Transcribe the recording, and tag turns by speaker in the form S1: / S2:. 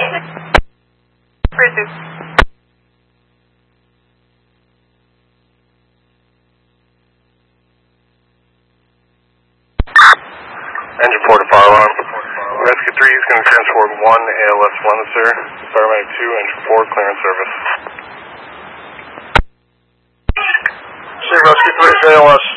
S1: Engine 4 to fire alarm. Rescue 3 is going to transport 1 ALS 1, sir. Paramedic 2, engine 4, clearance service.
S2: See Rescue 3 is ALS